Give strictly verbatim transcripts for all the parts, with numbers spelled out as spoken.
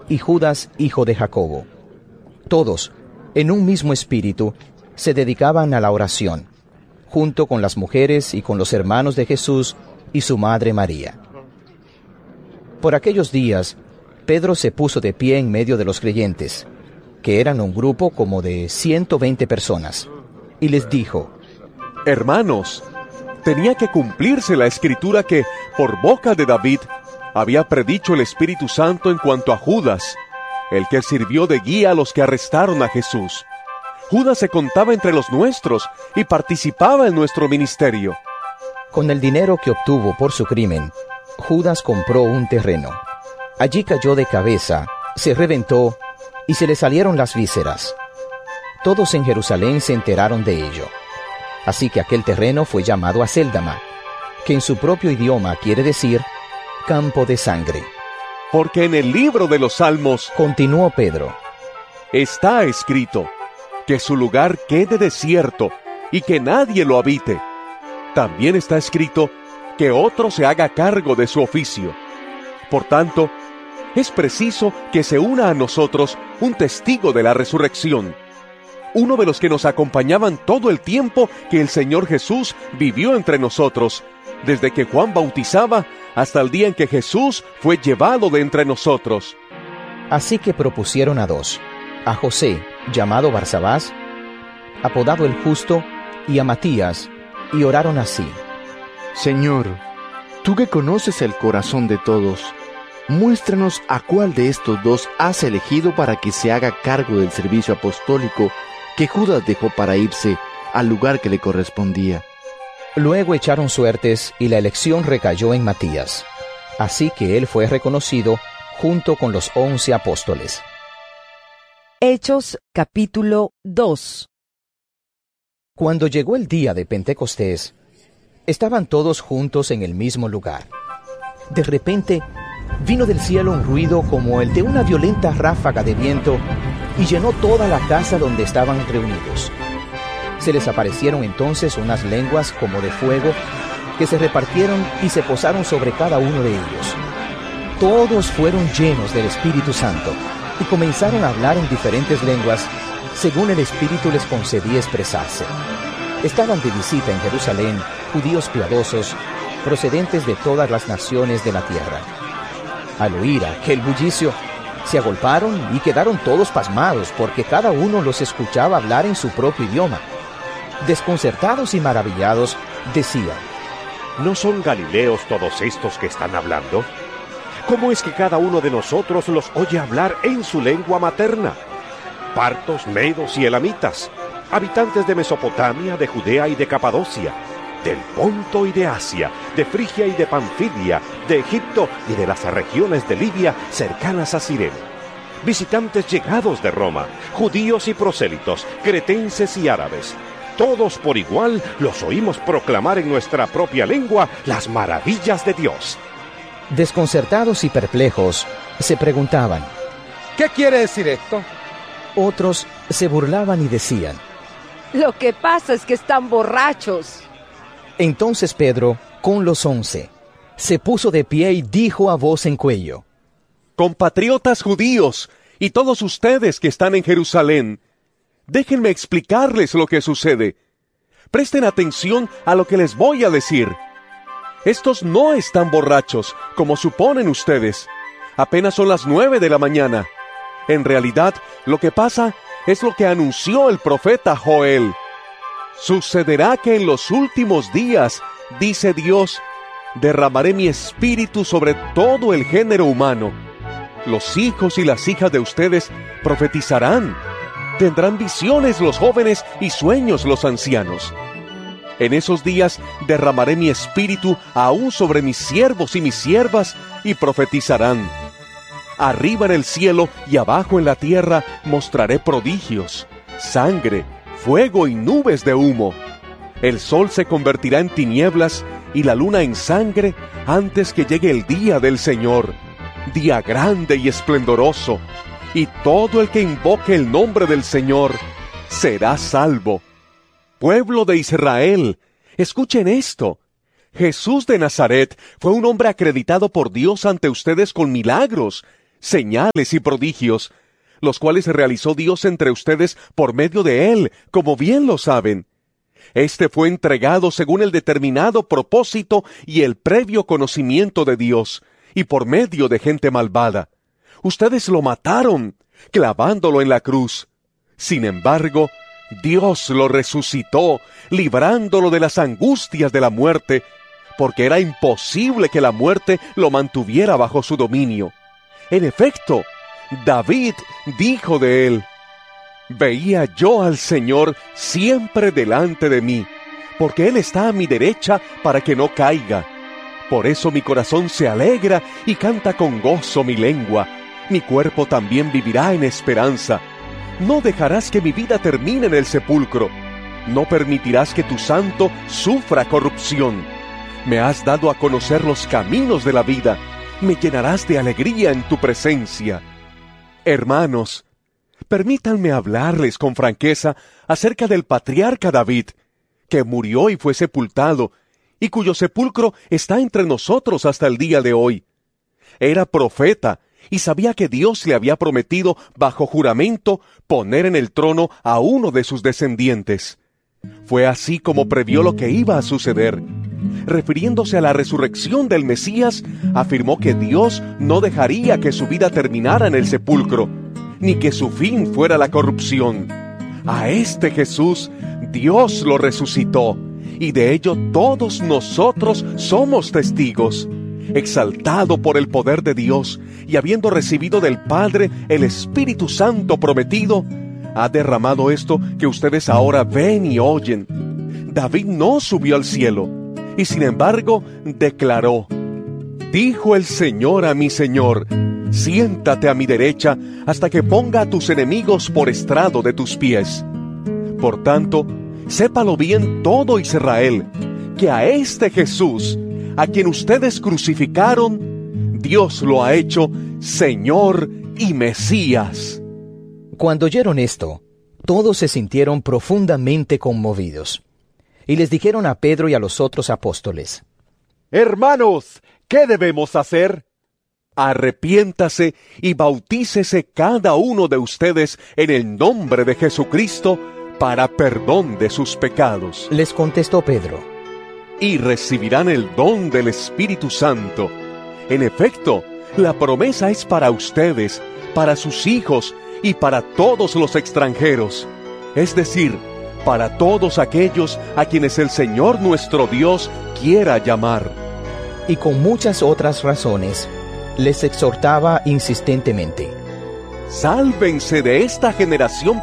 y Judas, hijo de Jacobo. Todos, en un mismo espíritu, se dedicaban a la oración, junto con las mujeres y con los hermanos de Jesús y su madre María. Por aquellos días, Pedro se puso de pie en medio de los creyentes, que eran un grupo como de ciento veinte personas, y les dijo: Hermanos, tenía que cumplirse la escritura que, por boca de David, había predicho el Espíritu Santo en cuanto a Judas, el que sirvió de guía a los que arrestaron a Jesús. Judas se contaba entre los nuestros y participaba en nuestro ministerio. Con el dinero que obtuvo por su crimen, Judas compró un terreno. Allí cayó de cabeza, se reventó y se le salieron las vísceras. Todos en Jerusalén se enteraron de ello. Así que aquel terreno fue llamado Acéldama, que en su propio idioma quiere decir campo de sangre. Porque en el libro de los Salmos, continuó Pedro, está escrito que su lugar quede desierto y que nadie lo habite. También está escrito que otro se haga cargo de su oficio. Por tanto, es preciso que se una a nosotros un testigo de la resurrección, uno de los que nos acompañaban todo el tiempo que el Señor Jesús vivió entre nosotros, desde que Juan bautizaba hasta el día en que Jesús fue llevado de entre nosotros. Así que propusieron a dos, a José, llamado Barsabás, apodado el Justo, y a Matías, y oraron así: Señor, tú que conoces el corazón de todos, muéstranos a cuál de estos dos has elegido para que se haga cargo del servicio apostólico que Judas dejó para irse al lugar que le correspondía. Luego echaron suertes y la elección recayó en Matías. Así que él fue reconocido junto con los once apóstoles. Hechos capítulo dos. Cuando llegó el día de Pentecostés, estaban todos juntos en el mismo lugar. De repente, vino del cielo un ruido como el de una violenta ráfaga de viento y llenó toda la casa donde estaban reunidos. Se les aparecieron entonces unas lenguas como de fuego que se repartieron y se posaron sobre cada uno de ellos. Todos fueron llenos del Espíritu Santo y comenzaron a hablar en diferentes lenguas según el Espíritu les concedía expresarse. Estaban de visita en Jerusalén judíos piadosos procedentes de todas las naciones de la tierra. Al oír aquel bullicio, se agolparon y quedaron todos pasmados porque cada uno los escuchaba hablar en su propio idioma. Desconcertados y maravillados, decían: ¿No son galileos todos estos que están hablando? ¿Cómo es que cada uno de nosotros los oye hablar en su lengua materna? Partos, medos y elamitas, habitantes de Mesopotamia, de Judea y de Capadocia, del Ponto y de Asia, de Frigia y de Panfilia, de Egipto y de las regiones de Libia cercanas a Cirene. Visitantes llegados de Roma, judíos y prosélitos, cretenses y árabes. Todos por igual los oímos proclamar en nuestra propia lengua las maravillas de Dios. Desconcertados y perplejos, se preguntaban: ¿qué quiere decir esto? Otros se burlaban y decían: lo que pasa es que están borrachos. Entonces Pedro, con los once, se puso de pie y dijo a voz en cuello: compatriotas judíos y todos ustedes que están en Jerusalén, déjenme explicarles lo que sucede. Presten atención a lo que les voy a decir. Estos no están borrachos, como suponen ustedes. Apenas son las nueve de la mañana. En realidad, lo que pasa es lo que anunció el profeta Joel. Sucederá que en los últimos días, dice Dios, derramaré mi espíritu sobre todo el género humano. Los hijos y las hijas de ustedes profetizarán. Tendrán visiones los jóvenes y sueños los ancianos. En esos días derramaré mi espíritu aún sobre mis siervos y mis siervas, y profetizarán. Arriba en el cielo y abajo en la tierra mostraré prodigios, sangre, fuego y nubes de humo. El sol se convertirá en tinieblas y la luna en sangre antes que llegue el día del Señor, día grande y esplendoroso, y todo el que invoque el nombre del Señor será salvo. Pueblo de Israel, escuchen esto. Jesús de Nazaret fue un hombre acreditado por Dios ante ustedes con milagros, señales y prodigios, los cuales realizó Dios entre ustedes por medio de él, como bien lo saben. Este fue entregado según el determinado propósito y el previo conocimiento de Dios, y por medio de gente malvada. Ustedes lo mataron, clavándolo en la cruz. Sin embargo, Dios lo resucitó, librándolo de las angustias de la muerte, porque era imposible que la muerte lo mantuviera bajo su dominio. En efecto, David dijo de él: «Veía yo al Señor siempre delante de mí, porque Él está a mi derecha para que no caiga. Por eso mi corazón se alegra y canta con gozo mi lengua. Mi cuerpo también vivirá en esperanza. No dejarás que mi vida termine en el sepulcro. No permitirás que tu santo sufra corrupción. Me has dado a conocer los caminos de la vida. Me llenarás de alegría en tu presencia». Hermanos, permítanme hablarles con franqueza acerca del patriarca David, que murió y fue sepultado, y cuyo sepulcro está entre nosotros hasta el día de hoy. Era profeta, y sabía que Dios le había prometido, bajo juramento, poner en el trono a uno de sus descendientes. Fue así como previó lo que iba a suceder. Refiriéndose a la resurrección del Mesías, afirmó que Dios no dejaría que su vida terminara en el sepulcro, ni que su fin fuera la corrupción. A este Jesús, Dios lo resucitó, y de ello todos nosotros somos testigos. Exaltado por el poder de Dios, y habiendo recibido del Padre el Espíritu Santo prometido, ha derramado esto que ustedes ahora ven y oyen. David no subió al cielo, y sin embargo declaró: «Dijo el Señor a mi Señor, siéntate a mi derecha hasta que ponga a tus enemigos por estrado de tus pies». Por tanto, sépalo bien todo Israel, que a este Jesús, a quien ustedes crucificaron, Dios lo ha hecho Señor y Mesías. Cuando oyeron esto, todos se sintieron profundamente conmovidos, y les dijeron a Pedro y a los otros apóstoles: Hermanos, ¿qué debemos hacer? Arrepiéntase y bautícese cada uno de ustedes en el nombre de Jesucristo para perdón de sus pecados. Les contestó Pedro: Y recibirán el don del Espíritu Santo. En efecto, la promesa es para ustedes, para sus hijos y para todos los extranjeros, es decir, para todos aquellos a quienes el Señor nuestro Dios quiera llamar. Y con muchas otras razones, les exhortaba insistentemente: ¡Sálvense de esta generación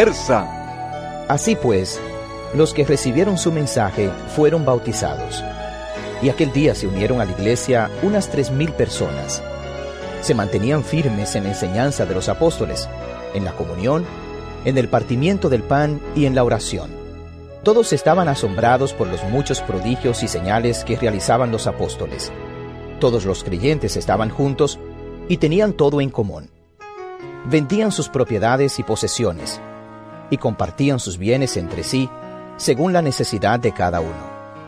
perversa! Así pues, los que recibieron su mensaje fueron bautizados. Y aquel día se unieron a la iglesia unas tres mil personas. Se mantenían firmes en la enseñanza de los apóstoles, en la comunión, en el partimiento del pan y en la oración. Todos estaban asombrados por los muchos prodigios y señales que realizaban los apóstoles. Todos los creyentes estaban juntos y tenían todo en común. Vendían sus propiedades y posesiones y compartían sus bienes entre sí según la necesidad de cada uno.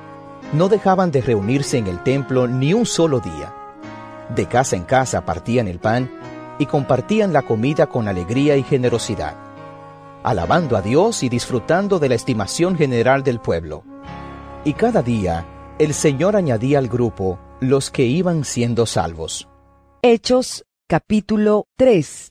No dejaban de reunirse en el templo ni un solo día. De casa en casa partían el pan y compartían la comida con alegría y generosidad, alabando a Dios y disfrutando de la estimación general del pueblo. Y cada día el Señor añadía al grupo los que iban siendo salvos. Hechos capítulo tres.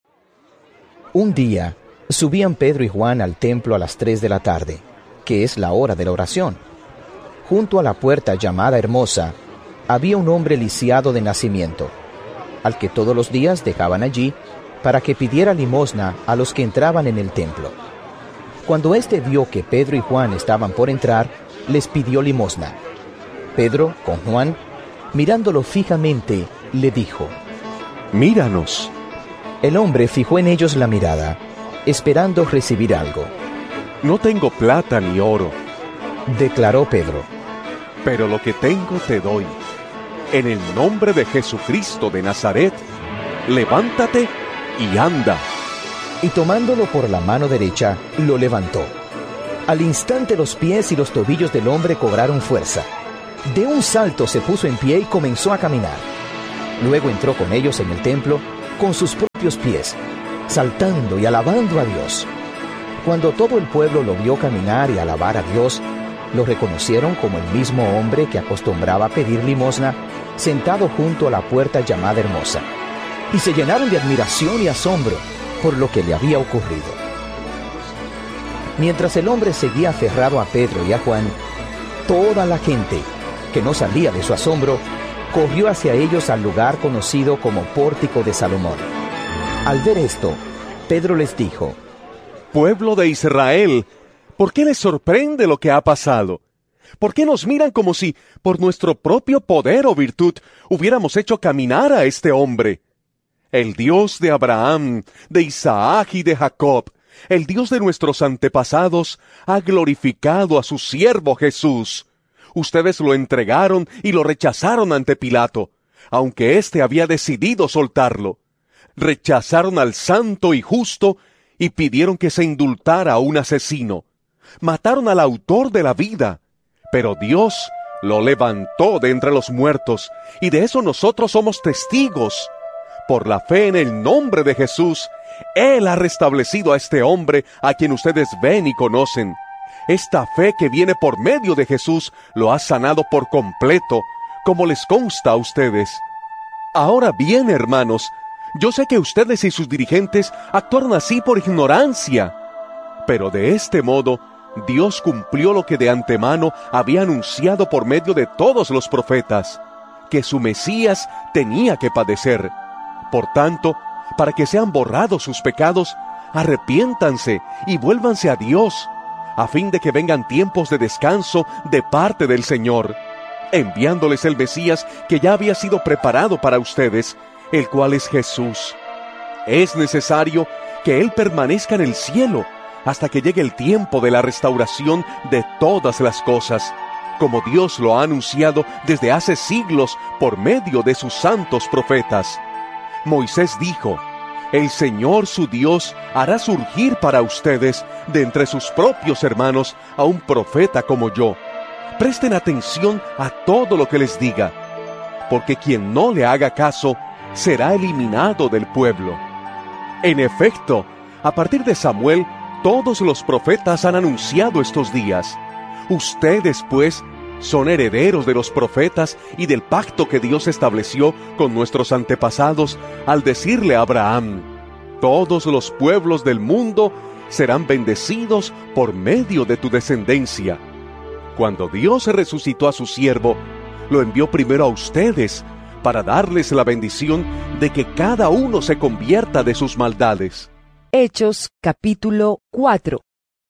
Un día subían Pedro y Juan al templo a las tres de la tarde, que es la hora de la oración. Junto a la puerta llamada Hermosa, había un hombre lisiado de nacimiento, al que todos los días dejaban allí para que pidiera limosna a los que entraban en el templo. Cuando éste vio que Pedro y Juan estaban por entrar, les pidió limosna. Pedro, con Juan, mirándolo fijamente, le dijo: «Míranos». El hombre fijó en ellos la mirada, esperando recibir algo. «No tengo plata ni oro», declaró Pedro, «pero lo que tengo te doy. En el nombre de Jesucristo de Nazaret, levántate y anda». Y tomándolo por la mano derecha, lo levantó. Al instante los pies y los tobillos del hombre cobraron fuerza. De un salto se puso en pie y comenzó a caminar. Luego entró con ellos en el templo con sus propios pies, saltando y alabando a Dios. Cuando todo el pueblo lo vio caminar y alabar a Dios, lo reconocieron como el mismo hombre que acostumbraba pedir limosna, sentado junto a la puerta llamada Hermosa, y se llenaron de admiración y asombro por lo que le había ocurrido. Mientras el hombre seguía aferrado a Pedro y a Juan, toda la gente, que no salía de su asombro, corrió hacia ellos al lugar conocido como Pórtico de Salomón. Al ver esto, Pedro les dijo: Pueblo de Israel, ¿por qué les sorprende lo que ha pasado? ¿Por qué nos miran como si, por nuestro propio poder o virtud, hubiéramos hecho caminar a este hombre? El Dios de Abraham, de Isaac y de Jacob, el Dios de nuestros antepasados, ha glorificado a su siervo Jesús. Ustedes lo entregaron y lo rechazaron ante Pilato, aunque éste había decidido soltarlo. Rechazaron al santo y justo y pidieron que se indultara a un asesino. Mataron al autor de la vida, pero Dios lo levantó de entre los muertos, y de eso nosotros somos testigos. Por la fe en el nombre de Jesús, Él ha restablecido a este hombre a quien ustedes ven y conocen. Esta fe que viene por medio de Jesús lo ha sanado por completo, como les consta a ustedes. Ahora bien, hermanos, yo sé que ustedes y sus dirigentes actuaron así por ignorancia, pero de este modo Dios cumplió lo que de antemano había anunciado por medio de todos los profetas, que su Mesías tenía que padecer. Por tanto, para que sean borrados sus pecados, arrepiéntanse y vuélvanse a Dios, a fin de que vengan tiempos de descanso de parte del Señor, enviándoles el Mesías que ya había sido preparado para ustedes, el cual es Jesús. Es necesario que Él permanezca en el cielo hasta que llegue el tiempo de la restauración de todas las cosas, como Dios lo ha anunciado desde hace siglos por medio de sus santos profetas. Moisés dijo: El Señor su Dios hará surgir para ustedes de entre sus propios hermanos a un profeta como yo. Presten atención a todo lo que les diga, porque quien no le haga caso será eliminado del pueblo. En efecto, a partir de Samuel, todos los profetas han anunciado estos días. Ustedes, pues, son herederos de los profetas y del pacto que Dios estableció con nuestros antepasados al decirle a Abraham: todos los pueblos del mundo serán bendecidos por medio de tu descendencia. Cuando Dios resucitó a su siervo, lo envió primero a ustedes para darles la bendición de que cada uno se convierta de sus maldades. Hechos capítulo cuatro.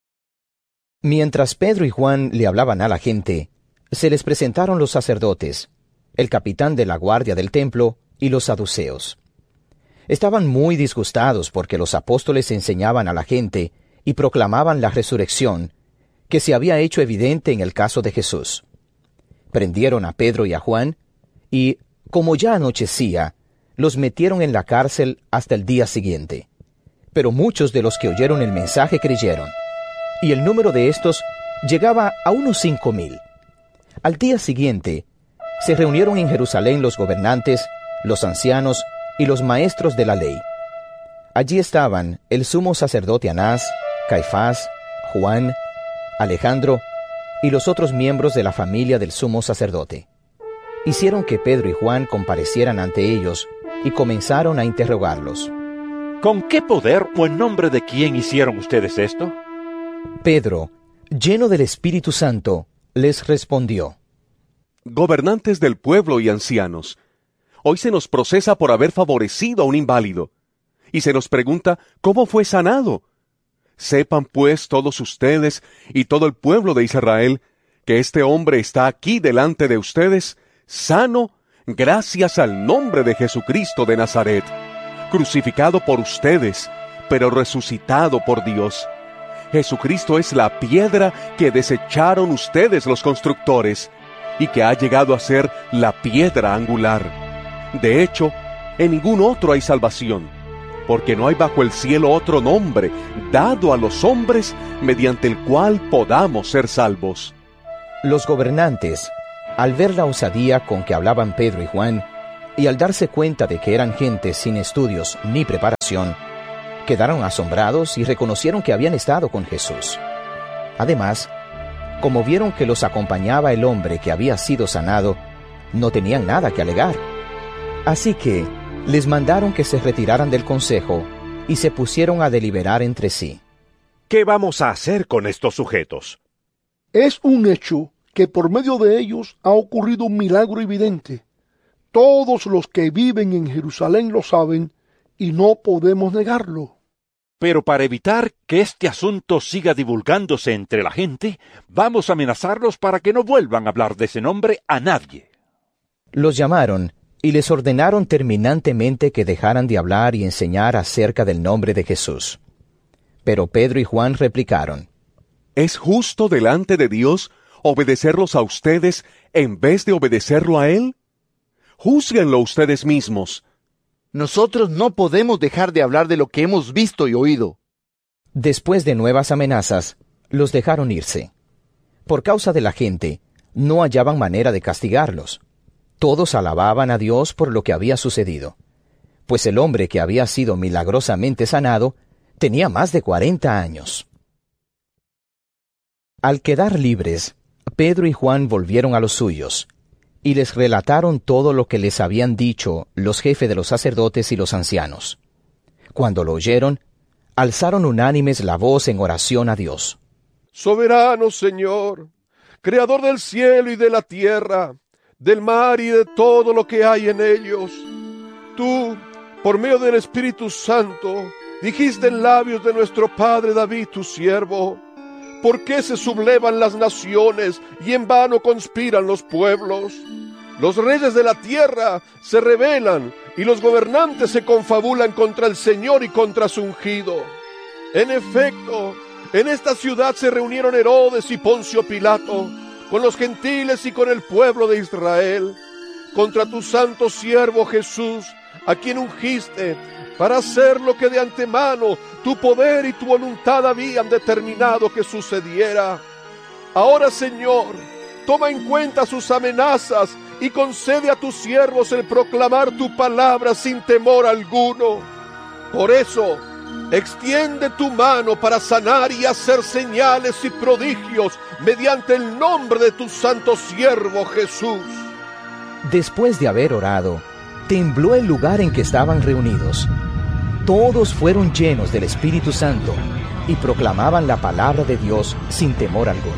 Mientras Pedro y Juan le hablaban a la gente, se les presentaron los sacerdotes, el capitán de la guardia del templo y los saduceos. Estaban muy disgustados porque los apóstoles enseñaban a la gente y proclamaban la resurrección, que se había hecho evidente en el caso de Jesús. Prendieron a Pedro y a Juan y, como ya anochecía, los metieron en la cárcel hasta el día siguiente. Pero muchos de los que oyeron el mensaje creyeron, y el número de estos llegaba a unos cinco mil. Al día siguiente, se reunieron en Jerusalén los gobernantes, los ancianos y los maestros de la ley. Allí estaban el sumo sacerdote Anás, Caifás, Juan, Alejandro y los otros miembros de la familia del sumo sacerdote. Hicieron que Pedro y Juan comparecieran ante ellos y comenzaron a interrogarlos. ¿Con qué poder o en nombre de quién hicieron ustedes esto? Pedro, lleno del Espíritu Santo, les respondió: Gobernantes del pueblo y ancianos, hoy se nos procesa por haber favorecido a un inválido, y se nos pregunta cómo fue sanado. Sepan pues todos ustedes y todo el pueblo de Israel que este hombre está aquí delante de ustedes, sano, gracias al nombre de Jesucristo de Nazaret, crucificado por ustedes, pero resucitado por Dios. Jesucristo es la piedra que desecharon ustedes los constructores, y que ha llegado a ser la piedra angular. De hecho, en ningún otro hay salvación, porque no hay bajo el cielo otro nombre dado a los hombres mediante el cual podamos ser salvos. Los gobernantes, al ver la osadía con que hablaban Pedro y Juan, y al darse cuenta de que eran gente sin estudios ni preparación, quedaron asombrados y reconocieron que habían estado con Jesús. Además, como vieron que los acompañaba el hombre que había sido sanado, no tenían nada que alegar. Así que les mandaron que se retiraran del consejo y se pusieron a deliberar entre sí. ¿Qué vamos a hacer con estos sujetos? Es un hecho que por medio de ellos ha ocurrido un milagro evidente. Todos los que viven en Jerusalén lo saben y no podemos negarlo. Pero para evitar que este asunto siga divulgándose entre la gente, vamos a amenazarlos para que no vuelvan a hablar de ese nombre a nadie. Los llamaron y les ordenaron terminantemente que dejaran de hablar y enseñar acerca del nombre de Jesús. Pero Pedro y Juan replicaron: ¿Es justo delante de Dios obedecerlos a ustedes en vez de obedecerlo a Él? Júzguenlo ustedes mismos. Nosotros no podemos dejar de hablar de lo que hemos visto y oído. Después de nuevas amenazas, los dejaron irse. Por causa de la gente, no hallaban manera de castigarlos. Todos alababan a Dios por lo que había sucedido, pues el hombre que había sido milagrosamente sanado tenía más de cuarenta años. Al quedar libres, Pedro y Juan volvieron a los suyos, y les relataron todo lo que les habían dicho los jefes de los sacerdotes y los ancianos. Cuando lo oyeron, alzaron unánimes la voz en oración a Dios. Soberano Señor, Creador del cielo y de la tierra, del mar y de todo lo que hay en ellos, tú, por medio del Espíritu Santo, dijiste en labios de nuestro padre David, tu siervo: ¿por qué se sublevan las naciones y en vano conspiran los pueblos? Los reyes de la tierra se rebelan y los gobernantes se confabulan contra el Señor y contra su ungido. En efecto, en esta ciudad se reunieron Herodes y Poncio Pilato con los gentiles y con el pueblo de Israel contra tu santo siervo Jesús, a quien ungiste para hacer lo que de antemano tu poder y tu voluntad habían determinado que sucediera. Ahora, Señor, toma en cuenta sus amenazas y concede a tus siervos el proclamar tu palabra sin temor alguno. Por eso, extiende tu mano para sanar y hacer señales y prodigios mediante el nombre de tu santo siervo Jesús. Después de haber orado, tembló el lugar en que estaban reunidos. Todos fueron llenos del Espíritu Santo y proclamaban la palabra de Dios sin temor alguno.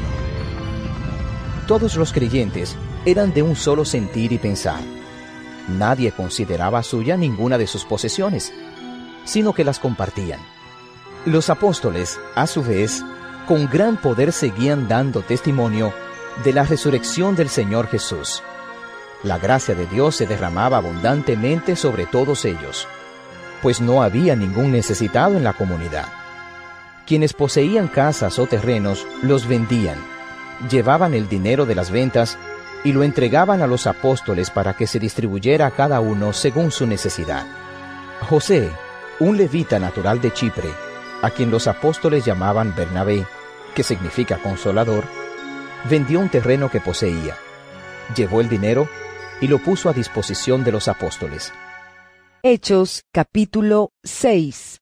Todos los creyentes eran de un solo sentir y pensar. Nadie consideraba suya ninguna de sus posesiones, sino que las compartían. Los apóstoles, a su vez, con gran poder seguían dando testimonio de la resurrección del Señor Jesús. La gracia de Dios se derramaba abundantemente sobre todos ellos, pues no había ningún necesitado en la comunidad. Quienes poseían casas o terrenos los vendían, llevaban el dinero de las ventas y lo entregaban a los apóstoles para que se distribuyera a cada uno según su necesidad. José, un levita natural de Chipre, a quien los apóstoles llamaban Bernabé, que significa consolador, vendió un terreno que poseía, llevó el dinero y lo puso a disposición de los apóstoles. Hechos capítulo seis.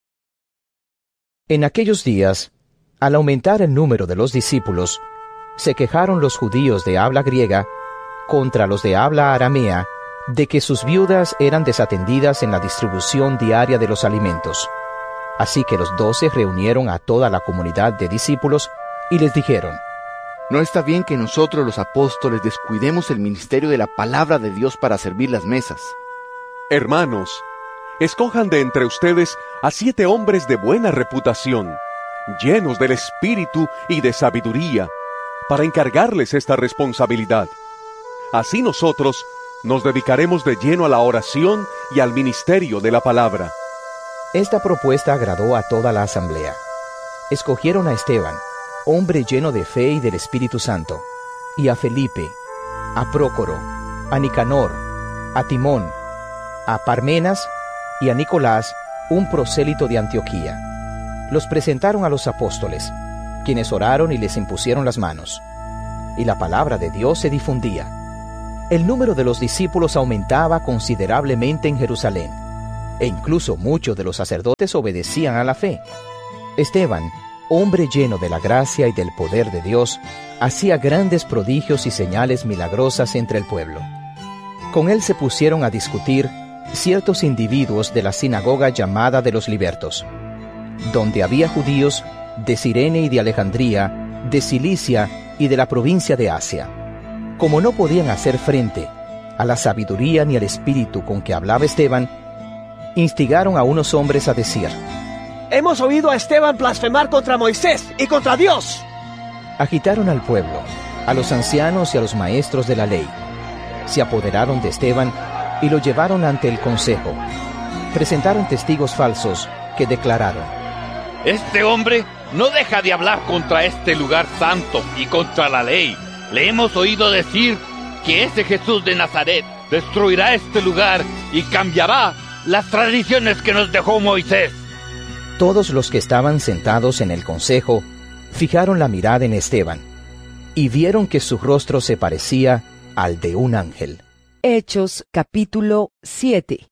En aquellos días, al aumentar el número de los discípulos, se quejaron los judíos de habla griega contra los de habla aramea de que sus viudas eran desatendidas en la distribución diaria de los alimentos. Así que los doce reunieron a toda la comunidad de discípulos y les dijeron: No está bien que nosotros los apóstoles descuidemos el ministerio de la palabra de Dios para servir las mesas. Hermanos, escojan de entre ustedes a siete hombres de buena reputación, llenos del espíritu y de sabiduría, para encargarles esta responsabilidad. Así nosotros nos dedicaremos de lleno a la oración y al ministerio de la palabra. Esta propuesta agradó a toda la asamblea. Escogieron a Esteban, hombre lleno de fe y del Espíritu Santo, y a Felipe, a Prócoro, a Nicanor, a Timón, a Parmenas y a Nicolás, un prosélito de Antioquía. Los presentaron a los apóstoles, quienes oraron y les impusieron las manos. Y la palabra de Dios se difundía. el número de los discípulos aumentaba considerablemente en Jerusalén, e incluso muchos de los sacerdotes obedecían a la fe. Esteban, hombre lleno de la gracia y del poder de Dios, hacía grandes prodigios y señales milagrosas entre el pueblo. Con él se pusieron a discutir ciertos individuos de la sinagoga llamada de los libertos, donde había judíos de Cirene y de Alejandría, de Cilicia y de la provincia de Asia. Como no podían hacer frente a la sabiduría ni al espíritu con que hablaba Esteban, instigaron a unos hombres a decir: Hemos oído a Esteban blasfemar contra Moisés y contra Dios. Agitaron al pueblo, a los ancianos y a los maestros de la ley. Se apoderaron de Esteban y lo llevaron ante el consejo. Presentaron testigos falsos que declararon: Este hombre no deja de hablar contra este lugar santo y contra la ley. Le hemos oído decir que ese Jesús de Nazaret destruirá este lugar y cambiará las tradiciones que nos dejó Moisés. Todos los que estaban sentados en el consejo fijaron la mirada en Esteban y vieron que su rostro se parecía al de un ángel. Hechos capítulo siete.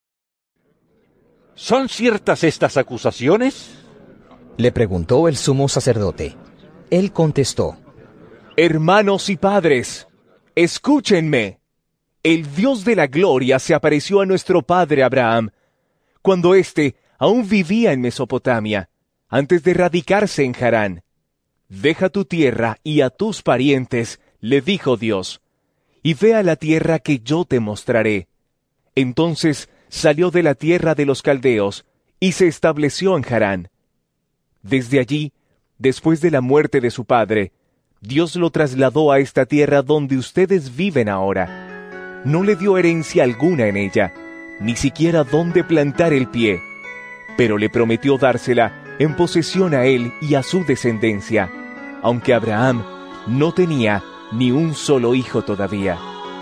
¿Son ciertas estas acusaciones?, le preguntó el sumo sacerdote. Él contestó: Hermanos y padres, escúchenme. El Dios de la gloria se apareció a nuestro padre Abraham, cuando éste aún vivía en Mesopotamia, antes de radicarse en Harán. Deja tu tierra y a tus parientes, le dijo Dios, y ve a la tierra que yo te mostraré. Entonces salió de la tierra de los caldeos y se estableció en Harán. Desde allí, después de la muerte de su padre, Dios lo trasladó a esta tierra donde ustedes viven ahora. No le dio herencia alguna en ella, ni siquiera dónde plantar el pie, pero le prometió dársela en posesión a él y a su descendencia, aunque Abraham no tenía ni un solo hijo todavía.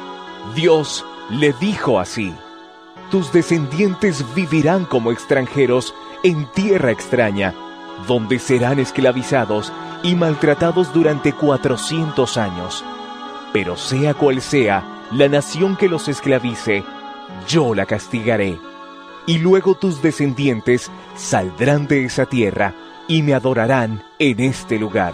Dios le dijo así: tus descendientes vivirán como extranjeros en tierra extraña, donde serán esclavizados y maltratados durante cuatrocientos años. Pero sea cual sea la nación que los esclavice, yo la castigaré. Y luego tus descendientes saldrán de esa tierra y me adorarán en este lugar.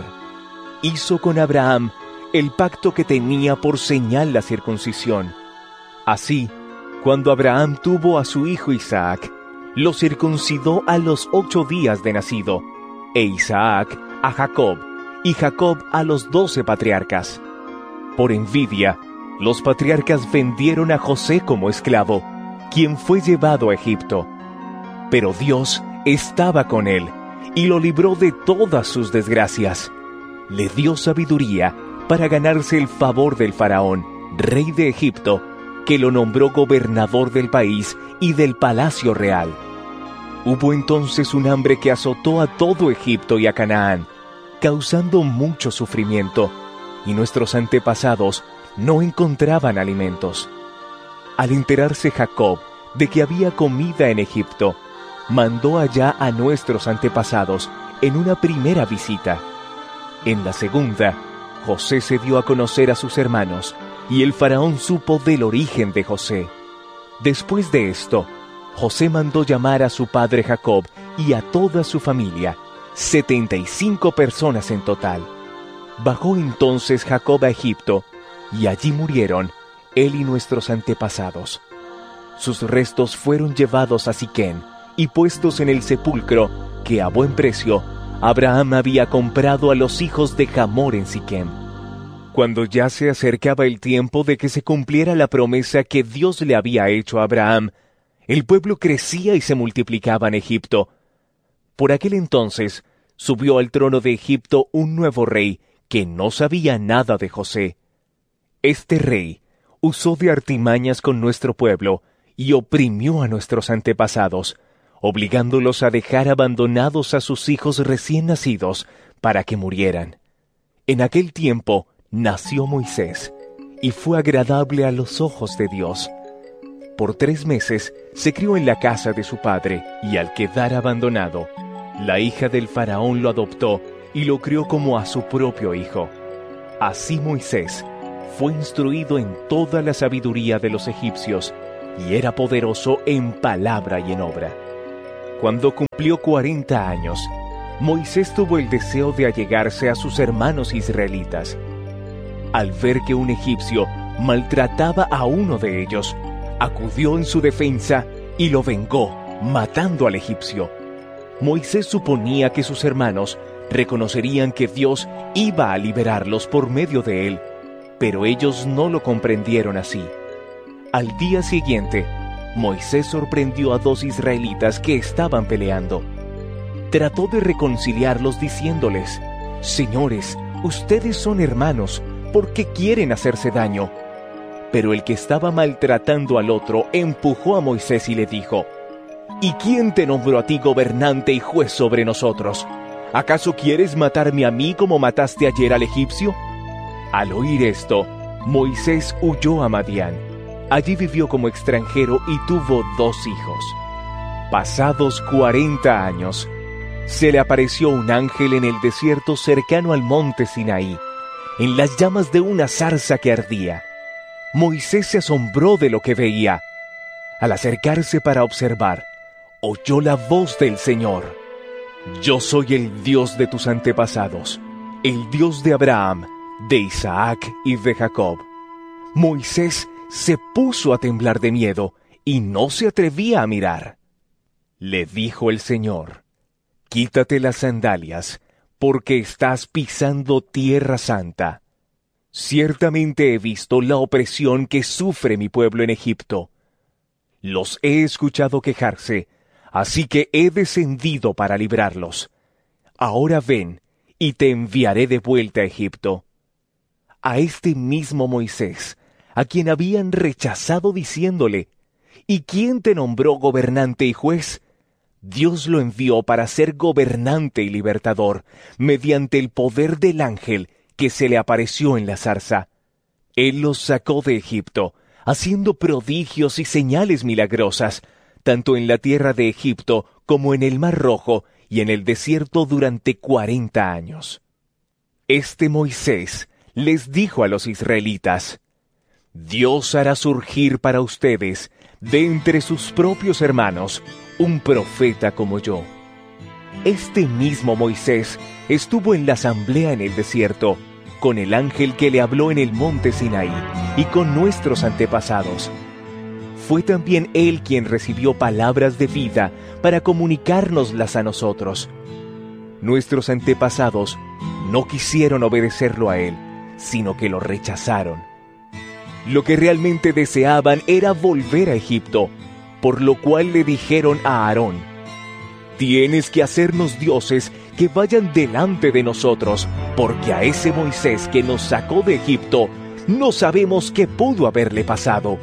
Hizo con Abraham el pacto que tenía por señal la circuncisión. Así, cuando Abraham tuvo a su hijo Isaac, lo circuncidó a los ocho días de nacido, e Isaac a Jacob, y Jacob a los doce patriarcas. Por envidia, los patriarcas vendieron a José como esclavo, quien fue llevado a Egipto. Pero Dios estaba con él, y lo libró de todas sus desgracias. Le dio sabiduría para ganarse el favor del faraón, rey de Egipto, que lo nombró gobernador del país y del palacio real. Hubo entonces un hambre que azotó a todo Egipto y a Canaán, causando mucho sufrimiento, y nuestros antepasados no encontraban alimentos. Al enterarse Jacob de que había comida en Egipto, mandó allá a nuestros antepasados en una primera visita. En la segunda, José se dio a conocer a sus hermanos, y el faraón supo del origen de José. Después de esto, José mandó llamar a su padre Jacob y a toda su familia, setenta y cinco personas en total. Bajó entonces Jacob a Egipto, y allí murieron él y nuestros antepasados. Sus restos fueron llevados a Siquén y puestos en el sepulcro que a buen precio Abraham había comprado a los hijos de Hamor en Siquém. Cuando ya se acercaba el tiempo de que se cumpliera la promesa que Dios le había hecho a Abraham, el pueblo crecía y se multiplicaba en Egipto. Por aquel entonces subió al trono de Egipto un nuevo rey que no sabía nada de José. Este rey usó de artimañas con nuestro pueblo y oprimió a nuestros antepasados, obligándolos a dejar abandonados a sus hijos recién nacidos para que murieran. En aquel tiempo nació Moisés, y fue agradable a los ojos de Dios. Por tres meses se crió en la casa de su padre, y al quedar abandonado, la hija del faraón lo adoptó y lo crió como a su propio hijo. Así Moisés fue instruido en toda la sabiduría de los egipcios y era poderoso en palabra y en obra. Cuando cumplió cuarenta años, Moisés tuvo el deseo de allegarse a sus hermanos israelitas. Al ver que un egipcio maltrataba a uno de ellos, acudió en su defensa y lo vengó, matando al egipcio. Moisés suponía que sus hermanos reconocerían que Dios iba a liberarlos por medio de él, pero ellos no lo comprendieron así. Al día siguiente, Moisés sorprendió a dos israelitas que estaban peleando. Trató de reconciliarlos diciéndoles: «Señores, ustedes son hermanos, ¿por qué quieren hacerse daño?». Pero el que estaba maltratando al otro empujó a Moisés y le dijo: «¿Y quién te nombró a ti gobernante y juez sobre nosotros? ¿Acaso quieres matarme a mí como mataste ayer al egipcio?». Al oír esto, Moisés huyó a Madián. Allí vivió como extranjero y tuvo dos hijos. Pasados cuarenta años, se le apareció un ángel en el desierto cercano al monte Sinaí, en las llamas de una zarza que ardía. Moisés se asombró de lo que veía. Al acercarse para observar, oyó la voz del Señor: «Yo soy el Dios de tus antepasados, el Dios de Abraham, de Isaac y de Jacob». Moisés se puso a temblar de miedo y no se atrevía a mirar. Le dijo el Señor: «Quítate las sandalias, porque estás pisando tierra santa. Ciertamente he visto la opresión que sufre mi pueblo en Egipto. Los he escuchado quejarse, así que he descendido para librarlos. Ahora ven, y te enviaré de vuelta a Egipto». A este mismo Moisés, a quien habían rechazado diciéndole: «¿Y quién te nombró gobernante y juez?», Dios lo envió para ser gobernante y libertador, mediante el poder del ángel que se le apareció en la zarza. Él los sacó de Egipto, haciendo prodigios y señales milagrosas, tanto en la tierra de Egipto como en el Mar Rojo y en el desierto durante cuarenta años. Este Moisés les dijo a los israelitas: «Dios hará surgir para ustedes, de entre sus propios hermanos, un profeta como yo». Este mismo Moisés estuvo en la asamblea en el desierto, con el ángel que le habló en el monte Sinaí, y con nuestros antepasados. Fue también él quien recibió palabras de vida para comunicárnoslas a nosotros. Nuestros antepasados no quisieron obedecerlo a él, sino que lo rechazaron. Lo que realmente deseaban era volver a Egipto, por lo cual le dijeron a Aarón: «Tienes que hacernos dioses que vayan delante de nosotros, porque a ese Moisés que nos sacó de Egipto no sabemos qué pudo haberle pasado».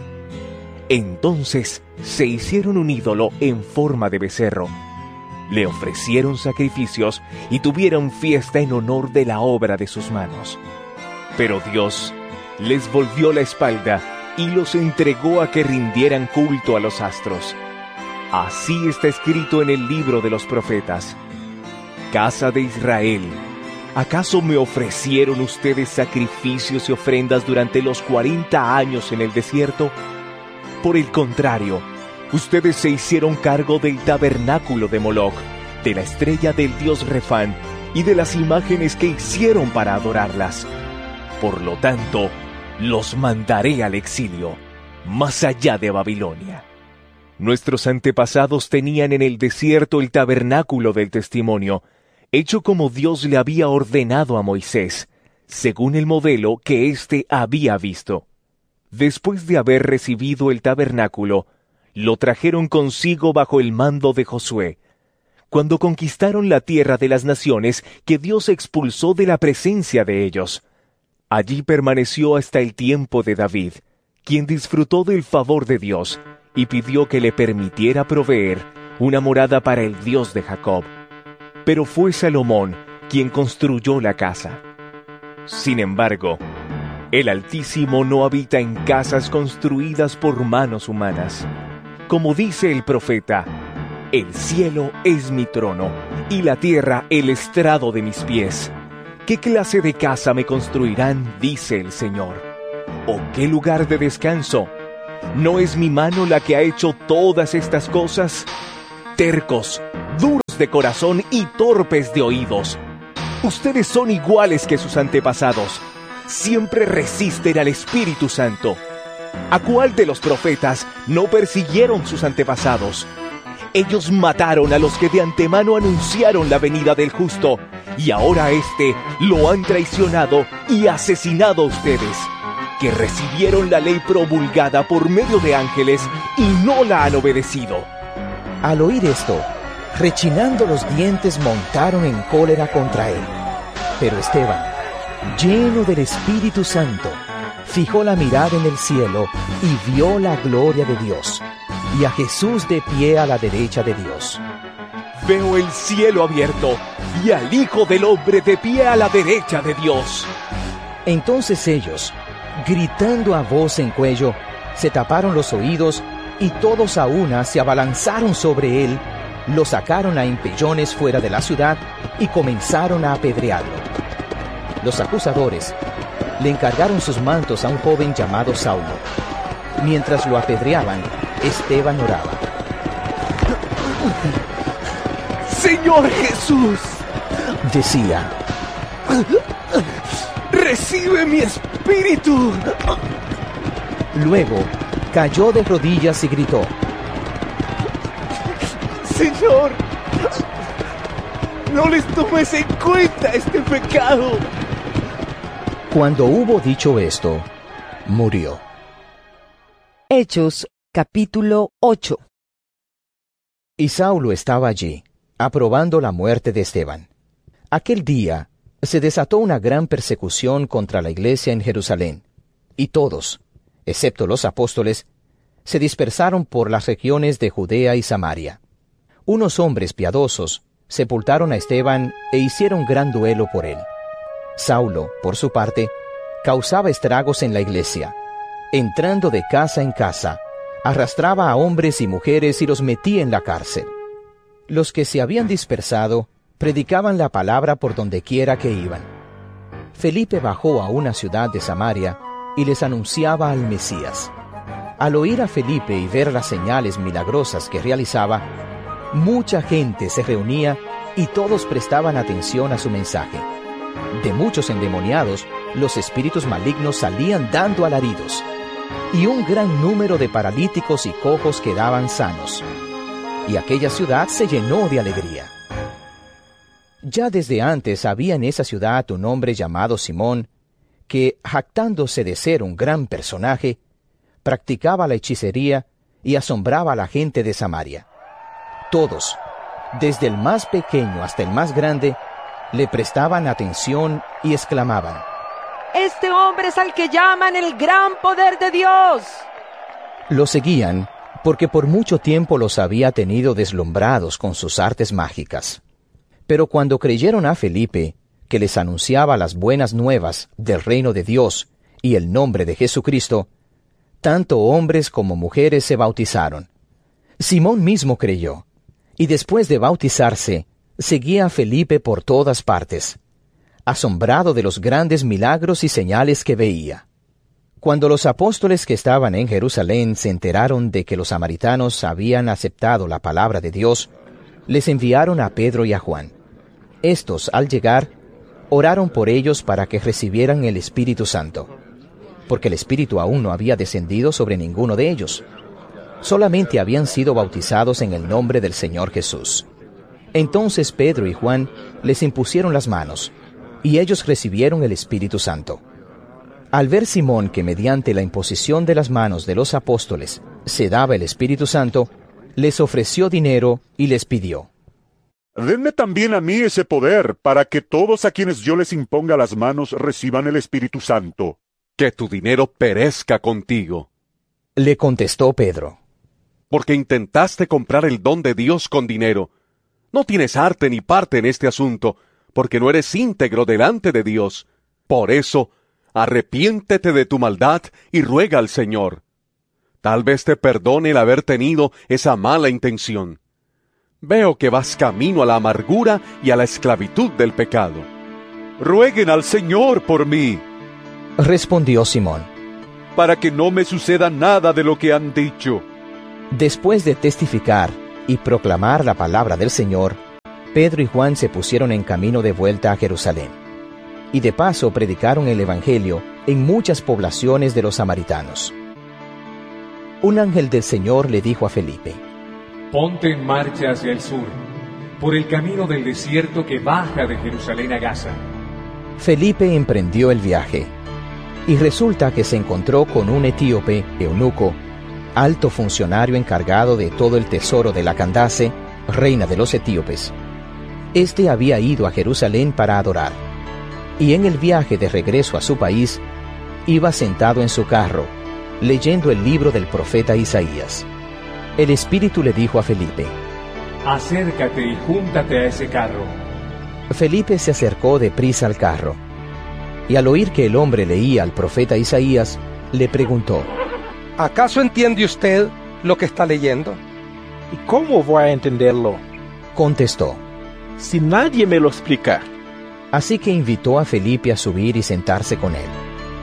Entonces se hicieron un ídolo en forma de becerro. Le ofrecieron sacrificios y tuvieron fiesta en honor de la obra de sus manos. Pero Dios les volvió la espalda y los entregó a que rindieran culto a los astros. Así está escrito en el libro de los profetas: «Casa de Israel, ¿acaso me ofrecieron ustedes sacrificios y ofrendas durante los cuarenta años en el desierto? Por el contrario, ustedes se hicieron cargo del tabernáculo de Moloc, de la estrella del dios Refán y de las imágenes que hicieron para adorarlas. Por lo tanto, los mandaré al exilio, más allá de Babilonia». Nuestros antepasados tenían en el desierto el tabernáculo del testimonio, hecho como Dios le había ordenado a Moisés, según el modelo que éste había visto. Después de haber recibido el tabernáculo, lo trajeron consigo bajo el mando de Josué, cuando conquistaron la tierra de las naciones que Dios expulsó de la presencia de ellos. Allí permaneció hasta el tiempo de David, quien disfrutó del favor de Dios y pidió que le permitiera proveer una morada para el Dios de Jacob. Pero fue Salomón quien construyó la casa. Sin embargo, el Altísimo no habita en casas construidas por manos humanas. Como dice el profeta: «El cielo es mi trono, y la tierra el estrado de mis pies. ¿Qué clase de casa me construirán?», dice el Señor. ¿O qué lugar de descanso? ¿No es mi mano la que ha hecho todas estas cosas? Tercos, duros de corazón y torpes de oídos. Ustedes son iguales que sus antepasados. Siempre resisten al Espíritu Santo. ¿A cuál de los profetas no persiguieron sus antepasados? Ellos mataron a los que de antemano anunciaron la venida del justo, y ahora a éste lo han traicionado y asesinado a ustedes, que recibieron la ley promulgada por medio de ángeles y no la han obedecido. Al oír esto, rechinando los dientes, montaron en cólera contra él. Pero Esteban, lleno del Espíritu Santo, fijó la mirada en el cielo y vio la gloria de Dios, y a Jesús de pie a la derecha de Dios. Veo el cielo abierto y al Hijo del Hombre de pie a la derecha de Dios. Entonces ellos, gritando a voz en cuello, se taparon los oídos y todos a una se abalanzaron sobre él, lo sacaron a empellones fuera de la ciudad y comenzaron a apedrearlo. Los acusadores le encargaron sus mantos a un joven llamado Saulo. Mientras lo apedreaban, Esteban oraba. Señor Jesús, decía, recibe mi espíritu. Luego cayó de rodillas y gritó, Señor, no les tomes en cuenta este pecado. Cuando hubo dicho esto, murió. Hechos, capítulo ocho. Y Saulo estaba allí, aprobando la muerte de Esteban. Aquel día se desató una gran persecución contra la iglesia en Jerusalén, y todos, excepto los apóstoles, se dispersaron por las regiones de Judea y Samaria. Unos hombres piadosos sepultaron a Esteban e hicieron gran duelo por él. Saulo, por su parte, causaba estragos en la iglesia. Entrando de casa en casa, arrastraba a hombres y mujeres y los metía en la cárcel. Los que se habían dispersado predicaban la palabra por donde quiera que iban. Felipe bajó a una ciudad de Samaria y les anunciaba al Mesías. Al oír a Felipe y ver las señales milagrosas que realizaba, mucha gente se reunía y todos prestaban atención a su mensaje. De muchos endemoniados, los espíritus malignos salían dando alaridos, y un gran número de paralíticos y cojos quedaban sanos. Y aquella ciudad se llenó de alegría. Ya desde antes había en esa ciudad un hombre llamado Simón, que, jactándose de ser un gran personaje, practicaba la hechicería y asombraba a la gente de Samaria. Todos, desde el más pequeño hasta el más grande, le prestaban atención y exclamaban, ¡Este hombre es al que llaman el gran poder de Dios! Lo seguían porque por mucho tiempo los había tenido deslumbrados con sus artes mágicas. Pero cuando creyeron a Felipe, que les anunciaba las buenas nuevas del reino de Dios y el nombre de Jesucristo, tanto hombres como mujeres se bautizaron. Simón mismo creyó, y después de bautizarse, seguía a Felipe por todas partes, asombrado de los grandes milagros y señales que veía. Cuando los apóstoles que estaban en Jerusalén se enteraron de que los samaritanos habían aceptado la palabra de Dios, les enviaron a Pedro y a Juan. Estos, al llegar, oraron por ellos para que recibieran el Espíritu Santo, porque el Espíritu aún no había descendido sobre ninguno de ellos. Solamente habían sido bautizados en el nombre del Señor Jesús. Entonces Pedro y Juan les impusieron las manos, y ellos recibieron el Espíritu Santo. Al ver Simón que mediante la imposición de las manos de los apóstoles se daba el Espíritu Santo, les ofreció dinero y les pidió, denme también a mí ese poder, para que todos a quienes yo les imponga las manos reciban el Espíritu Santo. Que tu dinero perezca contigo. Le contestó Pedro. Porque intentaste comprar el don de Dios con dinero. No tienes arte ni parte en este asunto, porque no eres íntegro delante de Dios. Por eso, arrepiéntete de tu maldad y ruega al Señor. Tal vez te perdone el haber tenido esa mala intención. Veo que vas camino a la amargura y a la esclavitud del pecado. Rueguen al Señor por mí. Respondió Simón. para que no me suceda nada de lo que han dicho. Después de testificar y proclamar la palabra del Señor, Pedro y Juan se pusieron en camino de vuelta a Jerusalén, y de paso predicaron el Evangelio en muchas poblaciones de los samaritanos. Un ángel del Señor le dijo a Felipe: Ponte en marcha hacia el sur, por el camino del desierto que baja de Jerusalén a Gaza. Felipe emprendió el viaje, y resulta que se encontró con un etíope, eunuco, alto funcionario encargado de todo el tesoro de la Candace, reina de los etíopes. Este había ido a Jerusalén para adorar, y en el viaje de regreso a su país, iba sentado en su carro, leyendo el libro del profeta Isaías. El Espíritu le dijo a Felipe: Acércate y júntate a ese carro. Felipe se acercó deprisa al carro, y al oír que el hombre leía al profeta Isaías, le preguntó: ¿Acaso entiende usted lo que está leyendo? ¿Y cómo voy a entenderlo? Contestó: Si nadie me lo explica. Así que invitó a Felipe a subir y sentarse con él.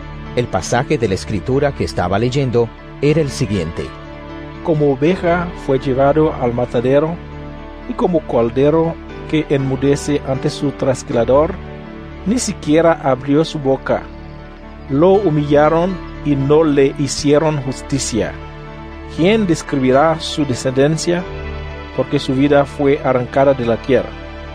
El pasaje de la Escritura que estaba leyendo era el siguiente: Como oveja fue llevado al matadero, y como cordero que enmudece ante su trasquilador, ni siquiera abrió su boca. Lo humillaron y no le hicieron justicia. ¿Quién describirá su descendencia? Porque su vida fue arrancada de la tierra.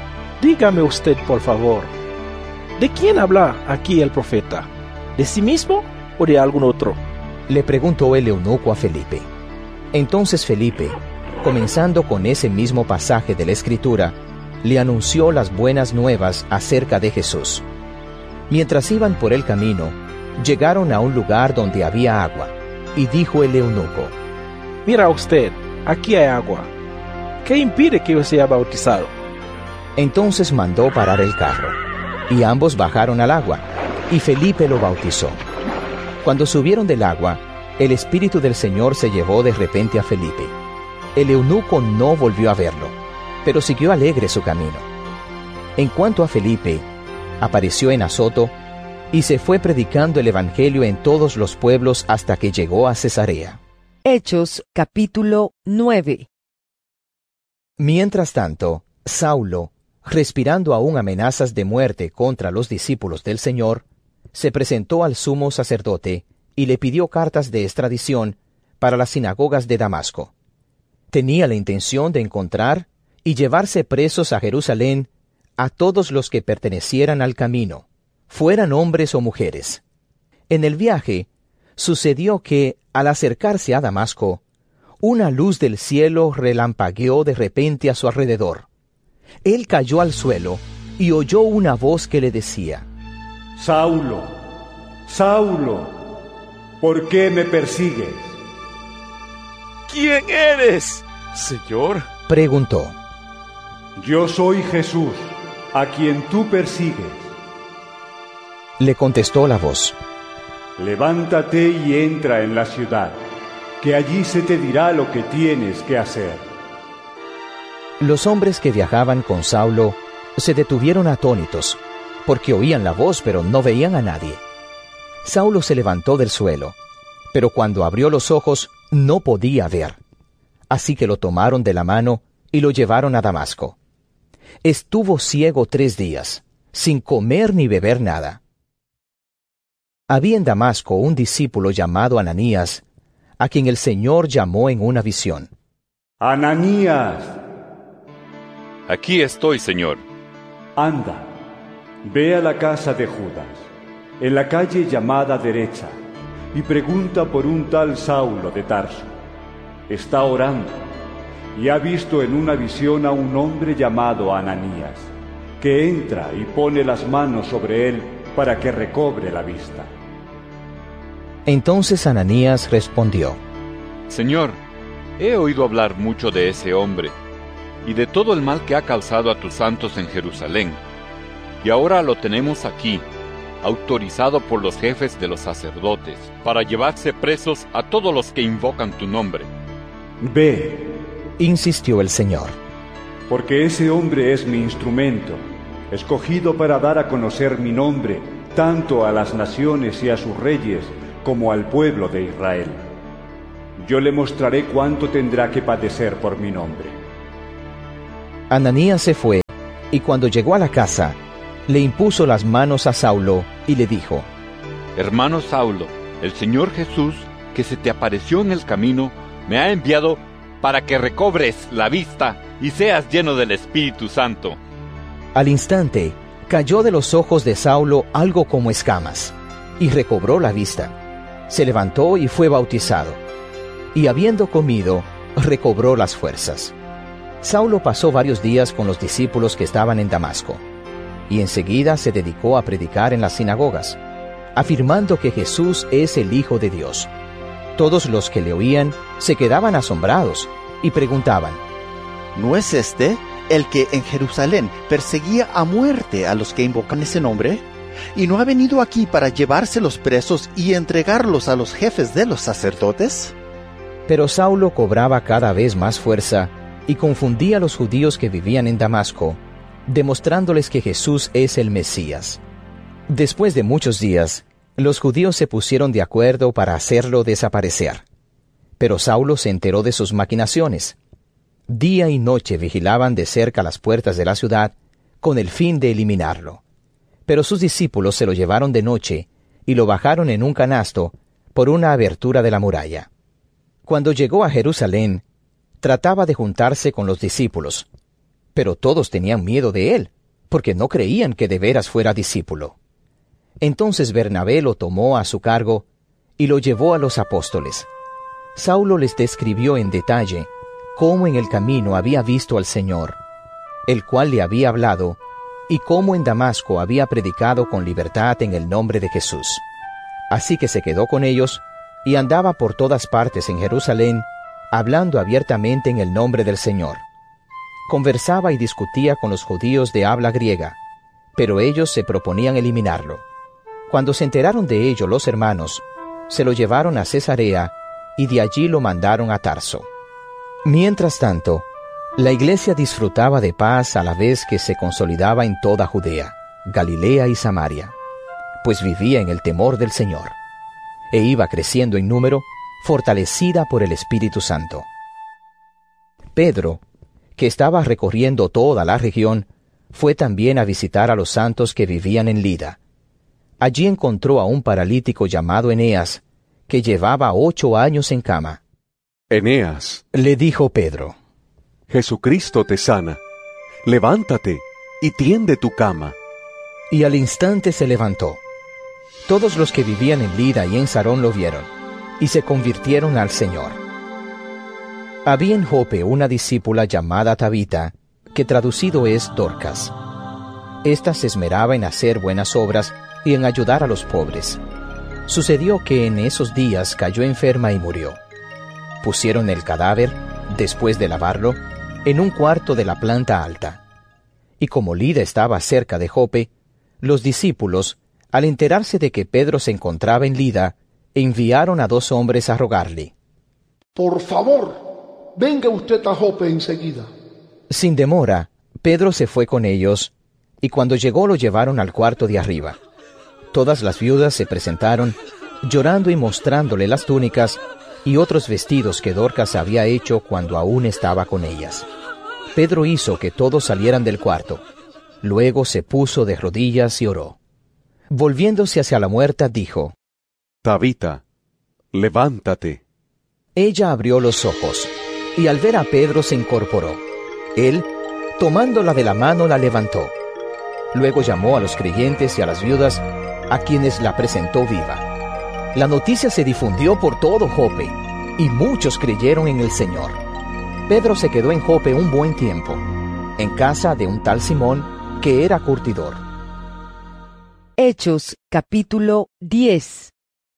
Dígame usted, por favor, ¿de quién habla aquí el profeta? ¿De sí mismo o de algún otro? Le preguntó el eunuco a Felipe. Entonces Felipe, comenzando con ese mismo pasaje de la Escritura, le anunció las buenas nuevas acerca de Jesús. Mientras iban por el camino, llegaron a un lugar donde había agua, y dijo el eunuco: Mira usted, aquí hay agua. ¿Qué impide que yo sea bautizado? Entonces mandó parar el carro, y ambos bajaron al agua, y Felipe lo bautizó. Cuando subieron del agua, el Espíritu del Señor se llevó de repente a Felipe. El eunuco no volvió a verlo, pero siguió alegre su camino. En cuanto a Felipe, apareció en Azoto, y se fue predicando el Evangelio en todos los pueblos hasta que llegó a Cesarea. Hechos capítulo nueve. Mientras tanto, Saulo, respirando aún amenazas de muerte contra los discípulos del Señor, se presentó al sumo sacerdote y le pidió cartas de extradición para las sinagogas de Damasco. Tenía la intención de encontrar y llevarse presos a Jerusalén a todos los que pertenecieran al camino, fueran hombres o mujeres. En el viaje, sucedió que, al acercarse a Damasco, una luz del cielo relampagueó de repente a su alrededor. Él cayó al suelo y oyó una voz que le decía: Saulo, Saulo, ¿por qué me persigues? ¿Quién eres, Señor? Preguntó. Yo soy Jesús, a quien tú persigues. Le contestó la voz: Levántate y entra en la ciudad, que allí se te dirá lo que tienes que hacer. Los hombres que viajaban con Saulo se detuvieron atónitos, porque oían la voz pero no veían a nadie. Saulo se levantó del suelo, pero cuando abrió los ojos no podía ver. Así que lo tomaron de la mano y lo llevaron a Damasco. Estuvo ciego tres días, sin comer ni beber nada. Había en Damasco un discípulo llamado Ananías, a quien el Señor llamó en una visión. ¡Ananías! Aquí estoy, Señor. Anda, ve a la casa de Judas, en la calle llamada Derecha, y pregunta por un tal Saulo de Tarso. Está orando, y ha visto en una visión a un hombre llamado Ananías, que entra y pone las manos sobre él para que recobre la vista. Entonces Ananías respondió: Señor, he oído hablar mucho de ese hombre, y de todo el mal que ha causado a tus santos en Jerusalén. Y ahora lo tenemos aquí, autorizado por los jefes de los sacerdotes, para llevarse presos a todos los que invocan tu nombre. Ve, insistió el Señor, porque ese hombre es mi instrumento, escogido para dar a conocer mi nombre, tanto a las naciones y a sus reyes, como al pueblo de Israel. Yo le mostraré cuánto tendrá que padecer por mi nombre. Ananías se fue, y cuando llegó a la casa, le impuso las manos a Saulo y le dijo: Hermano Saulo, el Señor Jesús, que se te apareció en el camino, me ha enviado para que recobres la vista y seas lleno del Espíritu Santo. Al instante, cayó de los ojos de Saulo algo como escamas, y recobró la vista. Se levantó y fue bautizado, y habiendo comido, recobró las fuerzas. Saulo pasó varios días con los discípulos que estaban en Damasco, y enseguida se dedicó a predicar en las sinagogas, afirmando que Jesús es el Hijo de Dios. Todos los que le oían se quedaban asombrados y preguntaban: ¿No es este el que en Jerusalén perseguía a muerte a los que invocan ese nombre? ¿Y no ha venido aquí para llevárselos presos y entregarlos a los jefes de los sacerdotes? Pero Saulo cobraba cada vez más fuerza y confundía a los judíos que vivían en Damasco, demostrándoles que Jesús es el Mesías. Después de muchos días, los judíos se pusieron de acuerdo para hacerlo desaparecer. Pero Saulo se enteró de sus maquinaciones. Día y noche vigilaban de cerca las puertas de la ciudad con el fin de eliminarlo. Pero sus discípulos se lo llevaron de noche y lo bajaron en un canasto por una abertura de la muralla. Cuando llegó a Jerusalén, trataba de juntarse con los discípulos, pero todos tenían miedo de él, porque no creían que de veras fuera discípulo. Entonces Bernabé lo tomó a su cargo y lo llevó a los apóstoles. Saulo les describió en detalle cómo en el camino había visto al Señor, el cual le había hablado, y cómo en Damasco había predicado con libertad en el nombre de Jesús. Así que se quedó con ellos y andaba por todas partes en Jerusalén, hablando abiertamente en el nombre del Señor. Conversaba y discutía con los judíos de habla griega, pero ellos se proponían eliminarlo. Cuando se enteraron de ello los hermanos, se lo llevaron a Cesarea y de allí lo mandaron a Tarso. Mientras tanto, la iglesia disfrutaba de paz a la vez que se consolidaba en toda Judea, Galilea y Samaria, pues vivía en el temor del Señor, e iba creciendo en número, fortalecida por el Espíritu Santo. Pedro, que estaba recorriendo toda la región, fue también a visitar a los santos que vivían en Lida. Allí encontró a un paralítico llamado Eneas, que llevaba ocho años en cama. Eneas, le dijo Pedro, Jesucristo te sana. Levántate y tiende tu cama. Y al instante se levantó. Todos los que vivían en Lida y en Sarón lo vieron, y se convirtieron al Señor. Había en Jope una discípula llamada Tabita, que traducido es Dorcas. Esta se esmeraba en hacer buenas obras y en ayudar a los pobres. Sucedió que en esos días cayó enferma y murió. Pusieron el cadáver, después de lavarlo, en un cuarto de la planta alta. Y como Lida estaba cerca de Jope, los discípulos, al enterarse de que Pedro se encontraba en Lida, enviaron a dos hombres a rogarle: Por favor, venga usted a Jope enseguida. Sin demora, Pedro se fue con ellos, y cuando llegó lo llevaron al cuarto de arriba. Todas las viudas se presentaron, llorando y mostrándole las túnicas y otros vestidos que Dorcas había hecho cuando aún estaba con ellas. Pedro hizo que todos salieran del cuarto. Luego se puso de rodillas y oró. Volviéndose hacia la muerta, dijo: Tabita, levántate. Ella abrió los ojos, y al ver a Pedro se incorporó. Él, tomándola de la mano, la levantó. Luego llamó a los creyentes y a las viudas, a quienes la presentó viva. La noticia se difundió por todo Jope, y muchos creyeron en el Señor. Pedro se quedó en Jope un buen tiempo, en casa de un tal Simón, que era curtidor. Hechos, capítulo diez.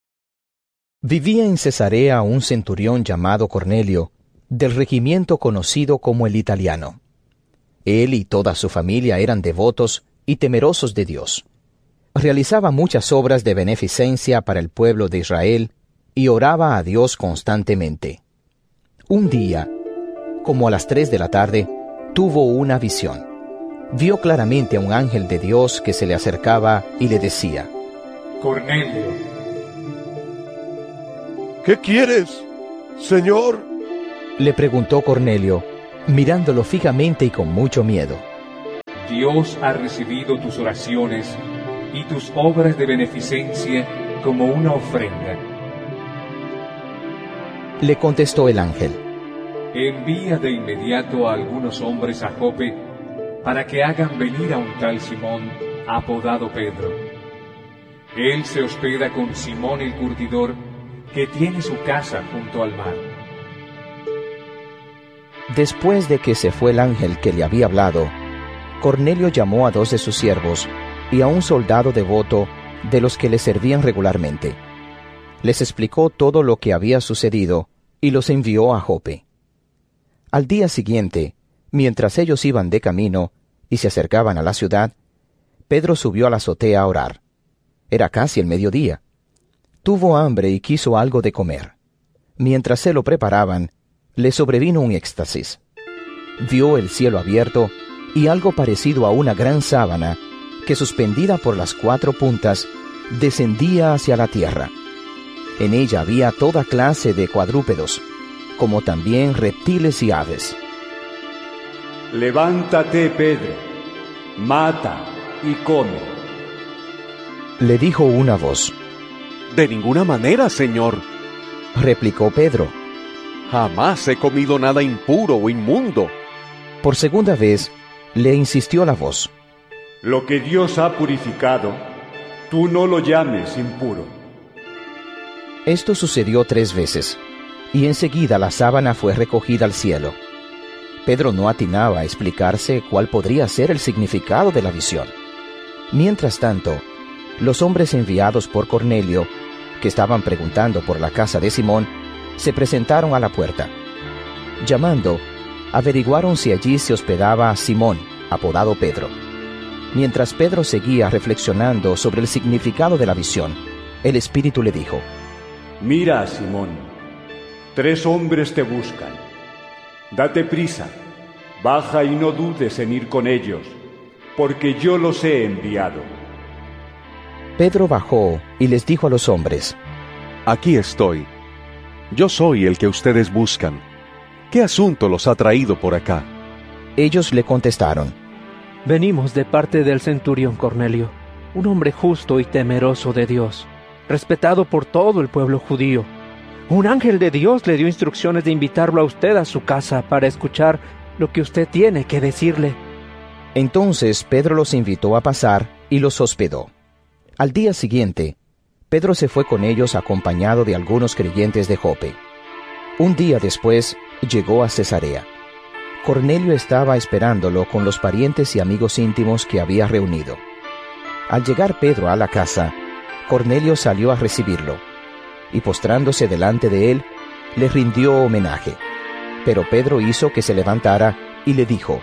Vivía en Cesarea un centurión llamado Cornelio, del regimiento conocido como el Italiano. Él y toda su familia eran devotos y temerosos de Dios. Realizaba muchas obras de beneficencia para el pueblo de Israel y oraba a Dios constantemente. Un día, como a las tres de la tarde, tuvo una visión. Vio claramente a un ángel de Dios que se le acercaba y le decía: Cornelio. ¿Qué quieres, Señor? Le preguntó Cornelio, mirándolo fijamente y con mucho miedo. Dios ha recibido tus oraciones y tus obras de beneficencia como una ofrenda. Le contestó el ángel. Envía de inmediato a algunos hombres a Jope para que hagan venir a un tal Simón, apodado Pedro. Él se hospeda con Simón el curtidor, que tiene su casa junto al mar. Después de que se fue el ángel que le había hablado, Cornelio llamó a dos de sus siervos y a un soldado devoto de los que le servían regularmente. Les explicó todo lo que había sucedido y los envió a Jope. Al día siguiente, mientras ellos iban de camino y se acercaban a la ciudad, Pedro subió a la azotea a orar. Era casi el mediodía. Tuvo hambre y quiso algo de comer. Mientras se lo preparaban, le sobrevino un éxtasis. Vio el cielo abierto y algo parecido a una gran sábana que, suspendida por las cuatro puntas, descendía hacia la tierra. En ella había toda clase de cuadrúpedos, como también reptiles y aves. Levántate, Pedro, mata y come. Le dijo una voz. De ninguna manera, Señor, replicó Pedro. Jamás he comido nada impuro o inmundo. Por segunda vez, le insistió la voz. Lo que Dios ha purificado, tú no lo llames impuro. Esto sucedió tres veces, y enseguida la sábana fue recogida al cielo. Pedro no atinaba a explicarse cuál podría ser el significado de la visión. Mientras tanto, los hombres enviados por Cornelio, que estaban preguntando por la casa de Simón, se presentaron a la puerta. Llamando, averiguaron si allí se hospedaba Simón, apodado Pedro. Mientras Pedro seguía reflexionando sobre el significado de la visión, el Espíritu le dijo: Mira, Simón, tres hombres te buscan. Date prisa, baja y no dudes en ir con ellos, porque yo los he enviado. Pedro bajó y les dijo a los hombres: Aquí estoy. Yo soy el que ustedes buscan. ¿Qué asunto los ha traído por acá? Ellos le contestaron: Venimos de parte del centurión Cornelio, un hombre justo y temeroso de Dios, respetado por todo el pueblo judío. Un ángel de Dios le dio instrucciones de invitarlo a usted a su casa para escuchar lo que usted tiene que decirle. Entonces Pedro los invitó a pasar y los hospedó. Al día siguiente, Pedro se fue con ellos acompañado de algunos creyentes de Jope. Un día después, llegó a Cesarea. Cornelio estaba esperándolo con los parientes y amigos íntimos que había reunido. Al llegar Pedro a la casa, Cornelio salió a recibirlo, y postrándose delante de él, le rindió homenaje. Pero Pedro hizo que se levantara y le dijo: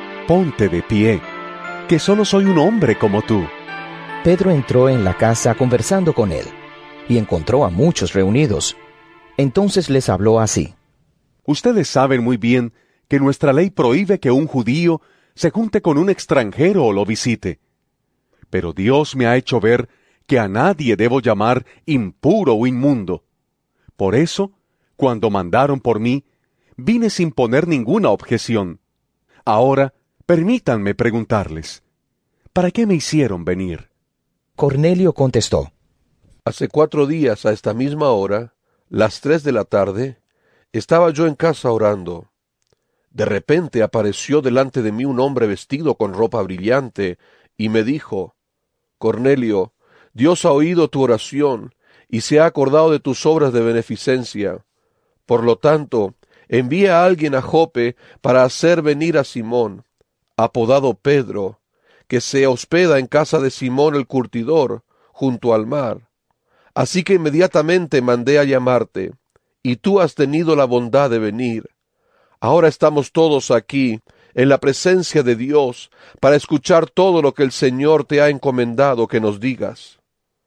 Ponte de pie, que solo soy un hombre como tú. Pedro entró en la casa conversando con él, y encontró a muchos reunidos. Entonces les habló así: Ustedes saben muy bien que nuestra ley prohíbe que un judío se junte con un extranjero o lo visite. Pero Dios me ha hecho ver que a nadie debo llamar impuro o inmundo. Por eso, cuando mandaron por mí, vine sin poner ninguna objeción. Ahora, permítanme preguntarles, ¿para qué me hicieron venir? Cornelio contestó: Hace cuatro días a esta misma hora, las tres de la tarde, estaba yo en casa orando. De repente apareció delante de mí un hombre vestido con ropa brillante y me dijo: Cornelio, Dios ha oído tu oración y se ha acordado de tus obras de beneficencia. Por lo tanto, envía a alguien a Jope para hacer venir a Simón, apodado Pedro, que se hospeda en casa de Simón el curtidor, junto al mar. Así que inmediatamente mandé a llamarte, y tú has tenido la bondad de venir. Ahora estamos todos aquí, en la presencia de Dios, para escuchar todo lo que el Señor te ha encomendado que nos digas.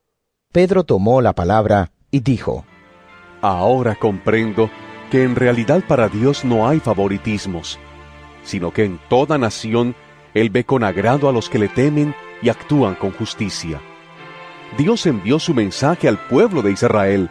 Pedro tomó la palabra y dijo: Ahora comprendo que en realidad para Dios no hay favoritismos, sino que en toda nación Él ve con agrado a los que le temen y actúan con justicia. Dios envió su mensaje al pueblo de Israel,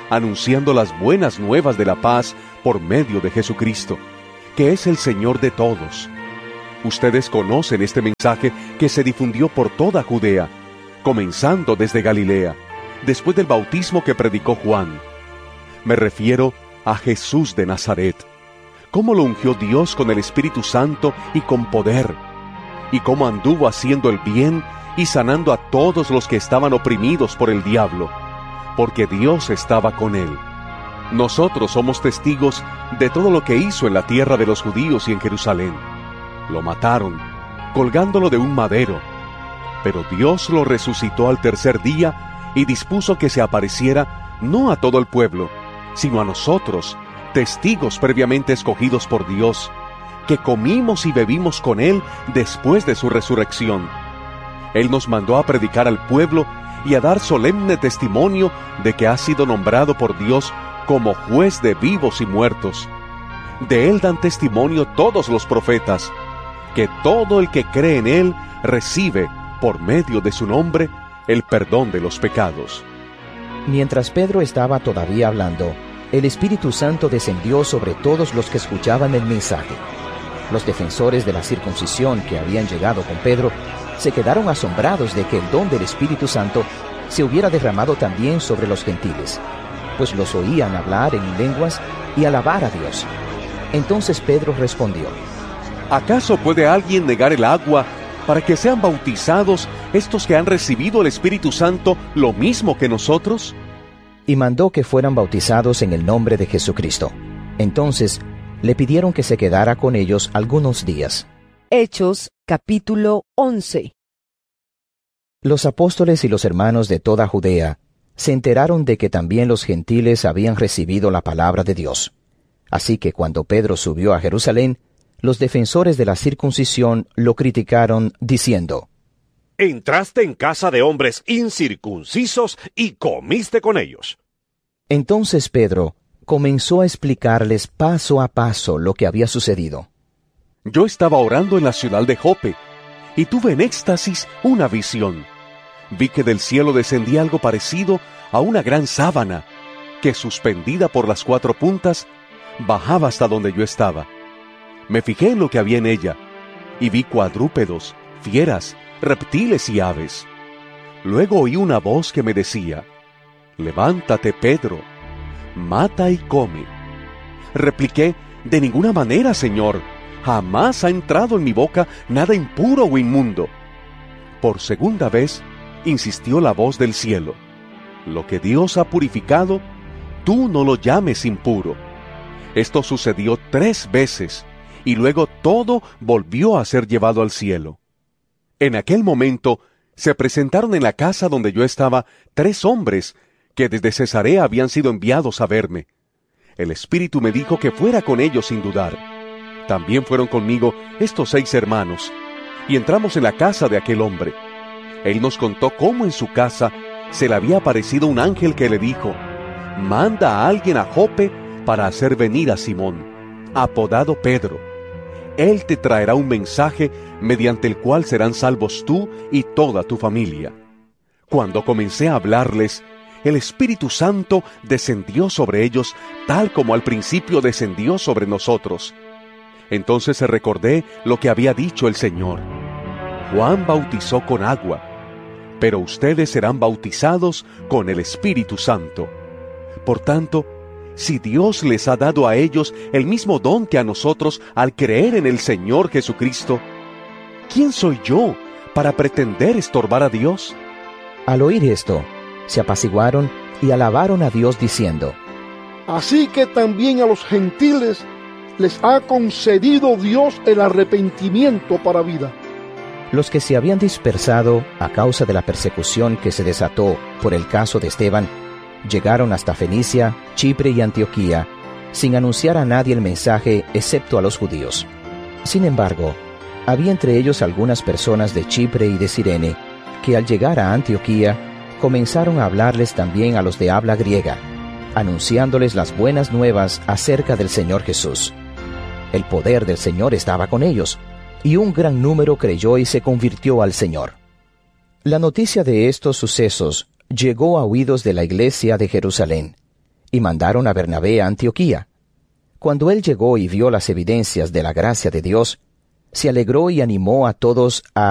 anunciando las buenas nuevas de la paz por medio de Jesucristo, que es el Señor de todos. Ustedes conocen este mensaje que se difundió por toda Judea, comenzando desde Galilea, después del bautismo que predicó Juan. Me refiero a Jesús de Nazaret, cómo lo ungió Dios con el Espíritu Santo y con poder, y cómo anduvo haciendo el bien y sanando a todos los que estaban oprimidos por el diablo, porque Dios estaba con él. Nosotros somos testigos de todo lo que hizo en la tierra de los judíos y en Jerusalén. Lo mataron, colgándolo de un madero, pero Dios lo resucitó al tercer día y dispuso que se apareciera no a todo el pueblo, sino a nosotros, testigos previamente escogidos por Dios, que comimos y bebimos con Él después de su resurrección. Él nos mandó a predicar al pueblo y a dar solemne testimonio de que ha sido nombrado por Dios como juez de vivos y muertos. De Él dan testimonio todos los profetas, que todo el que cree en Él recibe, por medio de su nombre, el perdón de los pecados. Mientras Pedro estaba todavía hablando, el Espíritu Santo descendió sobre todos los que escuchaban el mensaje. Los defensores de la circuncisión que habían llegado con Pedro se quedaron asombrados de que el don del Espíritu Santo se hubiera derramado también sobre los gentiles, pues los oían hablar en lenguas y alabar a Dios. Entonces Pedro respondió: ¿Acaso puede alguien negar el agua para que sean bautizados estos que han recibido el Espíritu Santo lo mismo que nosotros? Y mandó que fueran bautizados en el nombre de Jesucristo. Entonces le pidieron que se quedara con ellos algunos días. Hechos, capítulo once. Los apóstoles y los hermanos de toda Judea se enteraron de que también los gentiles habían recibido la palabra de Dios. Así que cuando Pedro subió a Jerusalén, los defensores de la circuncisión lo criticaron, diciendo: Entraste en casa de hombres incircuncisos y comiste con ellos. Entonces Pedro comenzó a explicarles paso a paso lo que había sucedido. Yo estaba orando en la ciudad de Jope, y tuve en éxtasis una visión. Vi que del cielo descendía algo parecido a una gran sábana, que suspendida por las cuatro puntas, bajaba hasta donde yo estaba. Me fijé en lo que había en ella, y vi cuadrúpedos, fieras, reptiles y aves. Luego oí una voz que me decía: Levántate, Pedro, mata y come. Repliqué: De ninguna manera, Señor, jamás ha entrado en mi boca nada impuro o inmundo. Por segunda vez, insistió la voz del cielo: Lo que Dios ha purificado, tú no lo llames impuro. Esto sucedió tres veces, y luego todo volvió a ser llevado al cielo. En aquel momento se presentaron en la casa donde yo estaba tres hombres que desde Cesarea habían sido enviados a verme. El Espíritu me dijo que fuera con ellos sin dudar. También fueron conmigo estos seis hermanos, y entramos en la casa de aquel hombre. Él nos contó cómo en su casa se le había aparecido un ángel que le dijo: Manda a alguien a Jope para hacer venir a Simón, apodado Pedro. Él te traerá un mensaje mediante el cual serán salvos tú y toda tu familia. Cuando comencé a hablarles, el Espíritu Santo descendió sobre ellos tal como al principio descendió sobre nosotros. Entonces recordé lo que había dicho el Señor: Juan bautizó con agua, pero ustedes serán bautizados con el Espíritu Santo. Por tanto, si Dios les ha dado a ellos el mismo don que a nosotros al creer en el Señor Jesucristo, ¿quién soy yo para pretender estorbar a Dios? Al oír esto, se apaciguaron y alabaron a Dios diciendo: Así que también a los gentiles les ha concedido Dios el arrepentimiento para vida. Los que se habían dispersado a causa de la persecución que se desató por el caso de Esteban, llegaron hasta Fenicia, Chipre y Antioquía, sin anunciar a nadie el mensaje excepto a los judíos. Sin embargo, había entre ellos algunas personas de Chipre y de Cirene, que al llegar a Antioquía, comenzaron a hablarles también a los de habla griega, anunciándoles las buenas nuevas acerca del Señor Jesús. El poder del Señor estaba con ellos, y un gran número creyó y se convirtió al Señor. La noticia de estos sucesos llegó a oídos de la iglesia de Jerusalén, y mandaron a Bernabé a Antioquía. Cuando él llegó y vio las evidencias de la gracia de Dios, se alegró y animó a todos a